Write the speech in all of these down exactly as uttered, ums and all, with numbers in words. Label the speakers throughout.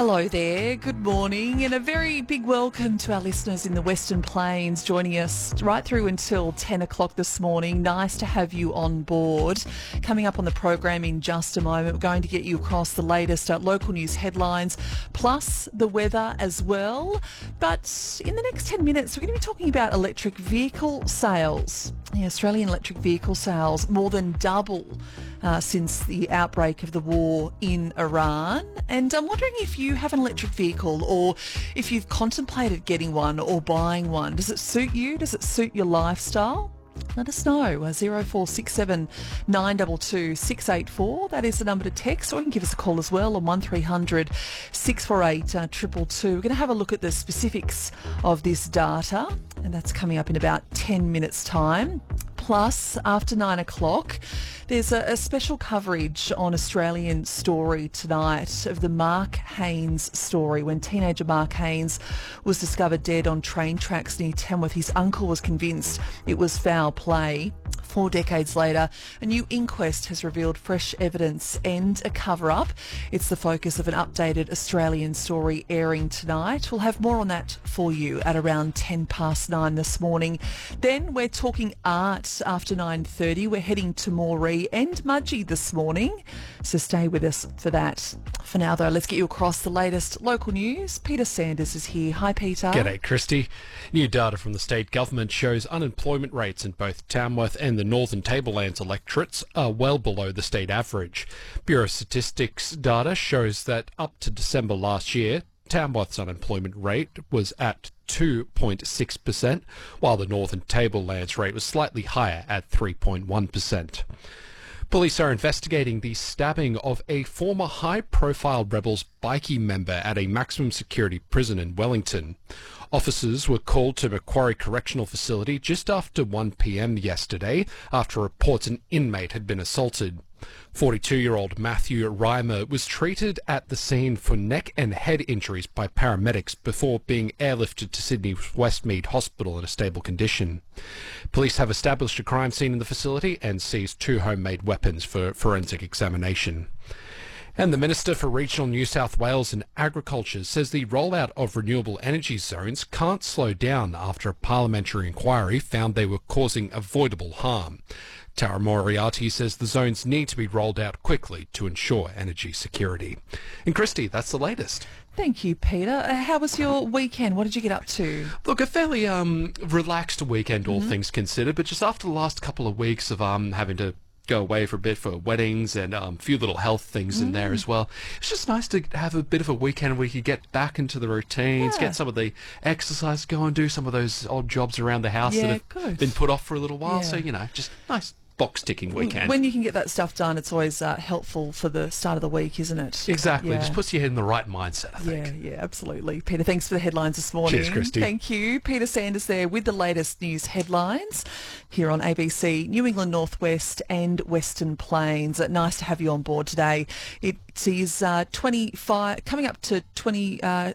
Speaker 1: Hello there, good morning, and a very big welcome to our listeners in the Western Plains joining us right through until ten o'clock this morning. Nice to have you on board. Coming up on the program in just a moment, we're going to get you across the latest uh, local news headlines, plus the weather as well. But in the next ten minutes, we're going to be talking about electric vehicle sales. The Australian electric vehicle sales more than double uh, since the outbreak of the war in Iran. And I'm wondering if you have an electric vehicle or if you've contemplated getting one or buying one. Does it suit you? Does it suit your lifestyle? Let us know. Uh, zero four six seven nine two two six eight four. That is the number to text, or you can give us a call as well on one three hundred six four eight two two two. We're going to have a look at the specifics of this data, and that's coming up in about ten minutes' time. Plus, after nine o'clock, there's a, a special coverage on Australian Story tonight of the Mark Haynes story. When teenager Mark Haynes was discovered dead on train tracks near Tamworth, his uncle was convinced it was foul play. Four decades later, a new inquest has revealed fresh evidence and a cover-up. It's the focus of an updated Australian Story airing tonight. We'll have more on that for you at around ten past nine this morning. Then we're talking art after nine thirty. We're heading to Moree and Mudgee this morning, so stay with us for that. For now, though, let's get you across the latest local news. Peter Sanders is here. Hi, Peter.
Speaker 2: G'day, Christy. New data from the state government shows unemployment rates in both Tamworth and the Northern Tablelands electorates are well below the state average. Bureau of Statistics data shows that up to December last year, Tamworth's unemployment rate was at two point six percent, while the Northern Tablelands rate was slightly higher at three point one percent. Police are investigating the stabbing of a former high-profile Rebels bikie member at a maximum security prison in Wellington. Officers were called to Macquarie Correctional Facility just after one p m yesterday after reports an inmate had been assaulted. forty-two-year-old Matthew Reimer was treated at the scene for neck and head injuries by paramedics before being airlifted to Sydney's Westmead Hospital in a stable condition. Police have established a crime scene in the facility and seized two homemade weapons for forensic examination. And the Minister for Regional New South Wales and Agriculture says the rollout of renewable energy zones can't slow down after a parliamentary inquiry found they were causing avoidable harm. Tara Moriarty says the zones need to be rolled out quickly to ensure energy security. And Christy, that's the latest.
Speaker 1: Thank you, Peter. Uh, how was your weekend? What did you get up to?
Speaker 2: Look, a fairly um, relaxed weekend, all
Speaker 1: Mm-hmm.
Speaker 2: things considered, but just after the last couple of weeks of um, having to go away for a bit for weddings and um, a few little health things in there as well. It's just nice to have a bit of a weekend where you can get back into the routines,
Speaker 1: Yeah.
Speaker 2: get some of the exercise going, do some of those odd jobs around the house
Speaker 1: Yeah,
Speaker 2: that have
Speaker 1: good.
Speaker 2: been put off for a little while.
Speaker 1: Yeah.
Speaker 2: So, you know, just nice box-ticking weekend.
Speaker 1: When you can get that stuff done, it's always uh, helpful for the start of the week, isn't it?
Speaker 2: Exactly.
Speaker 1: Yeah.
Speaker 2: Just puts your head in the right mindset, I think.
Speaker 1: Yeah, yeah, absolutely. Peter, thanks for the headlines this morning.
Speaker 2: Cheers, Christy.
Speaker 1: Thank you. Peter Sanders there with the latest news headlines here on A B C, New England Northwest and Western Plains. Uh, nice to have you on board today. It is uh, twenty-five, coming up to twenty, uh,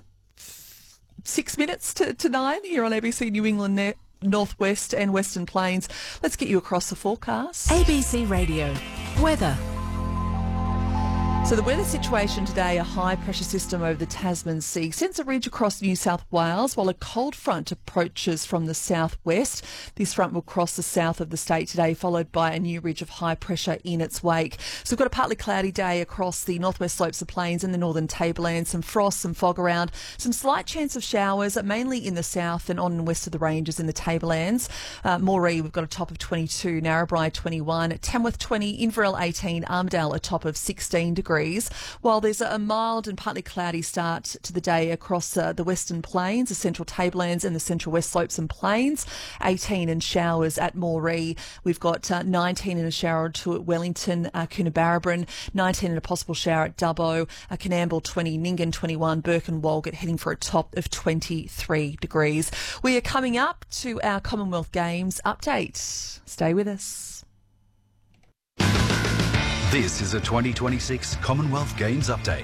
Speaker 1: six minutes to, to nine here on A B C, New England Net. Northwest and Western Plains. Let's get you across the forecast.
Speaker 3: A B C Radio. Weather.
Speaker 1: So the weather situation today, a high pressure system over the Tasman Sea sends a ridge across New South Wales while a cold front approaches from the southwest. This front will cross the south of the state today, followed by a new ridge of high pressure in its wake. So we've got a partly cloudy day across the northwest slopes of plains and the northern tablelands, some frost, some fog around, some slight chance of showers, mainly in the south and on and west of the ranges in the tablelands. Uh, Moree, we've got a top of twenty-two, Narrabri twenty-one, Tamworth twenty, Inverell eighteen, Armidale a top of sixteen degrees. While there's a mild and partly cloudy start to the day across uh, the western plains, the central tablelands and the central west slopes and plains, eighteen in showers at Moree. We've got uh, nineteen in a shower or two at Wellington, uh, Coonabarabran, nineteen in a possible shower at Dubbo, uh, Coonamble twenty, Nyngan twenty-one, Burke and Walgett heading for a top of twenty-three degrees. We are coming up to our Commonwealth Games update. Stay with us.
Speaker 4: This is a twenty twenty-six Commonwealth Games update.